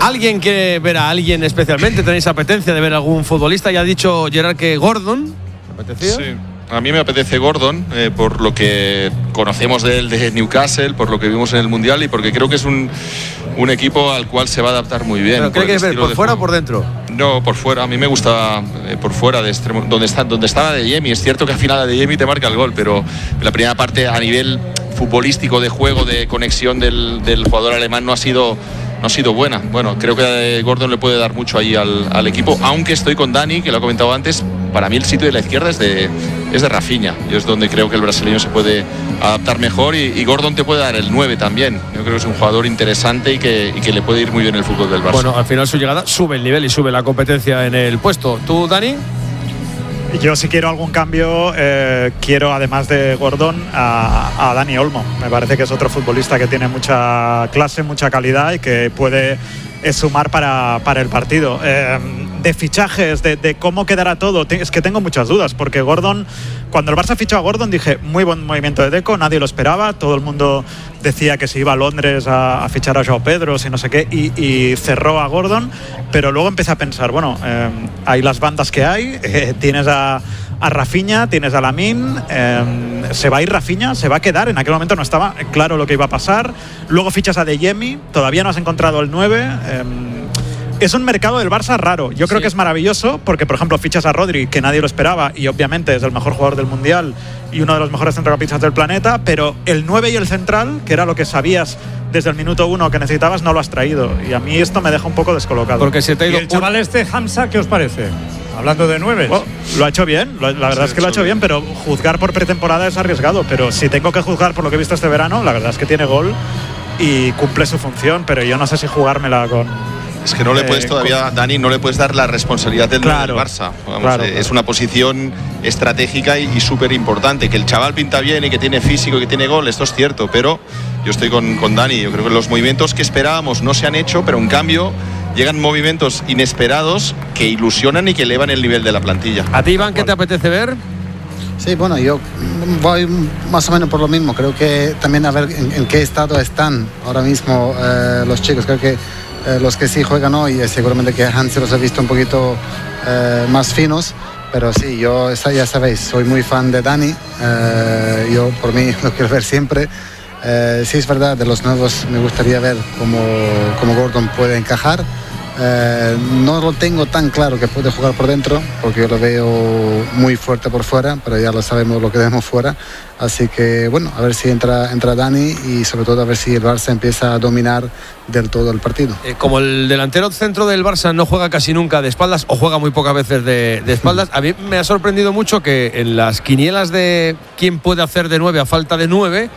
¿Alguien quiere ver a alguien especialmente? ¿Tenéis apetencia de ver a algún futbolista? Ya ha dicho Gerard que Gordon. ¿Te apetecía? Sí. A mí me apetece Gordon, por lo que conocemos de él de Newcastle, por lo que vimos en el Mundial y porque creo que es un equipo al cual se va a adaptar muy bien. ¿Pero qué quieres ver, por fuera o por dentro? No, por fuera. A mí me gusta por fuera, de extremo, donde estaba Adeyemi. Es cierto que al final Adeyemi te marca el gol, pero la primera parte a nivel futbolístico, de juego, de conexión del jugador alemán no ha sido buena. Bueno, creo que Gordon le puede dar mucho ahí al equipo, aunque estoy con Dani, que lo ha comentado antes. Para mí el sitio de la izquierda es de Rafinha. Yo es donde creo que el brasileño se puede adaptar mejor y Gordon te puede dar el 9 también. Yo creo que es un jugador interesante y que le puede ir muy bien el fútbol del Barça. Bueno, al final su llegada sube el nivel y sube la competencia en el puesto. ¿Tú, Dani? Yo, si quiero algún cambio, quiero, además de Gordon, a Dani Olmo. Me parece que es otro futbolista que tiene mucha clase, mucha calidad y que puede sumar para el partido. De fichajes, de cómo quedará todo, es que tengo muchas dudas, porque Gordon, cuando el Barça fichó a Gordon, dije, muy buen movimiento de Deco, nadie lo esperaba, todo el mundo decía que se iba a Londres a fichar a João Pedro, si no sé qué, y cerró a Gordon, pero luego empecé a pensar, bueno, hay las bandas que hay, tienes a Rafinha, tienes a Lamine, se va a ir Rafinha, se va a quedar, en aquel momento no estaba claro lo que iba a pasar, luego fichas a Adeyemi, todavía no has encontrado el 9. Es un mercado del Barça raro. Yo creo que es maravilloso porque, por ejemplo, fichas a Rodri, que nadie lo esperaba y obviamente es el mejor jugador del Mundial y uno de los mejores centrocampistas del planeta, pero el 9 y el central, que era lo que sabías desde el minuto 1 que necesitabas, no lo has traído. Y a mí esto me deja un poco descolocado. Porque se te ha ido. ¿Y el chaval Hamza, qué os parece? Hablando de 9. Lo ha hecho bien, la verdad es que lo ha hecho bien, pero juzgar por pretemporada es arriesgado. Pero si tengo que juzgar por lo que he visto este verano, la verdad es que tiene gol y cumple su función, pero yo no sé si jugármela con... Es que no le puedes todavía, Dani, no le puedes dar la responsabilidad del Barça. Vamos, es una posición estratégica y súper importante. Que el chaval pinta bien y que tiene físico y que tiene gol, esto es cierto, pero yo estoy con Dani. Yo creo que los movimientos que esperábamos no se han hecho, pero en cambio llegan movimientos inesperados que ilusionan y que elevan el nivel de la plantilla. ¿A ti, Iván, qué te apetece ver? Sí, bueno, yo voy más o menos por lo mismo. Creo que también a ver en qué estado están ahora mismo los chicos. Creo que los que sí juegan hoy, seguramente que Hans los ha visto un poquito más finos, pero sí, yo ya sabéis, soy muy fan de Dani, yo por mí lo quiero ver siempre. Sí, es verdad, de los nuevos me gustaría ver cómo Gordon puede encajar. No lo tengo tan claro que puede jugar por dentro, porque yo lo veo muy fuerte por fuera, pero ya lo sabemos lo que vemos fuera. Así que bueno, a ver si entra Dani y sobre todo a ver si el Barça empieza a dominar del todo el partido. Como el delantero centro del Barça no juega casi nunca de espaldas o juega muy pocas veces de espaldas, a mí me ha sorprendido mucho que en las quinielas de quién puede hacer de 9 a falta de 9,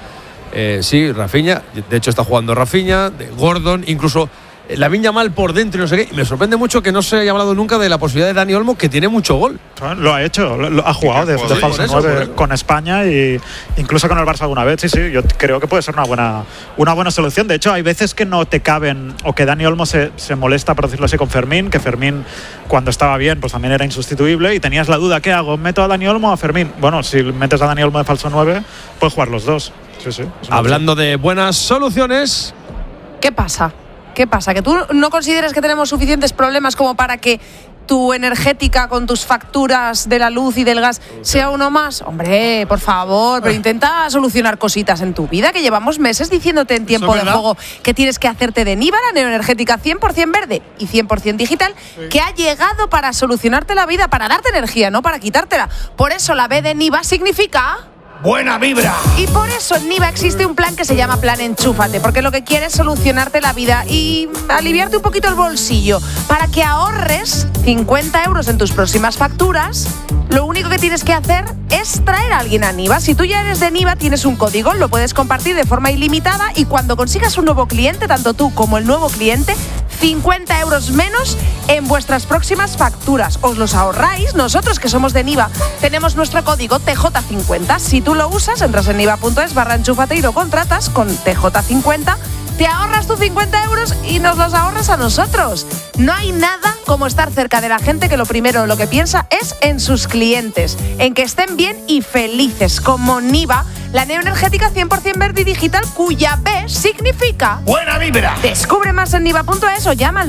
sí, Rafinha, de hecho está jugando Rafinha, de Gordon, incluso Lamine Yamal por dentro y no sé qué. Me sorprende mucho que no se haya hablado nunca de la posibilidad de Dani Olmo, que tiene mucho gol. Lo ha hecho, ha jugado de falso 9 con España y incluso con el Barça alguna vez. Sí, yo creo que puede ser una buena solución. De hecho, hay veces que no te caben, o que Dani Olmo se molesta, por decirlo así, con Fermín, que Fermín cuando estaba bien pues también era insustituible y tenías la duda, ¿qué hago? ¿Meto a Dani Olmo o a Fermín? Bueno, si metes a Dani Olmo de falso 9, puedes jugar los dos. Sí. Hablando de buenas soluciones, ¿qué pasa? ¿Qué pasa? ¿Que tú no consideras que tenemos suficientes problemas como para que tu energética con tus facturas de la luz y del gas sea uno más? Hombre, por favor, pero intenta solucionar cositas en tu vida, que llevamos meses diciéndote en tiempo de juego que tienes que hacerte de Niva, la neoenergética 100% verde y 100% digital, que ha llegado para solucionarte la vida, para darte energía, no para quitártela. Por eso la B de Niva significa... ¡buena vibra! Y por eso en Niva existe un plan que se llama Plan Enchúfate, porque lo que quiere es solucionarte la vida y aliviarte un poquito el bolsillo para que ahorres 50 euros en tus próximas facturas. Lo único que tienes que hacer es traer a alguien a Niva. Si tú ya eres de Niva, tienes un código, lo puedes compartir de forma ilimitada y cuando consigas un nuevo cliente, tanto tú como el nuevo cliente, 50 euros menos en vuestras próximas facturas. Os los ahorráis. Nosotros, que somos de Niva, tenemos nuestro código TJ50. Si tú lo usas, entras en niva.es/enchúfate y lo contratas con TJ50. Te ahorras tus 50 euros y nos los ahorras a nosotros. No hay nada como estar cerca de la gente que lo primero lo que piensa es en sus clientes, en que estén bien y felices, como Niva, la neoenergética 100% verde y digital, cuya B significa ¡buena vibra! Descubre más en niva.es o llama al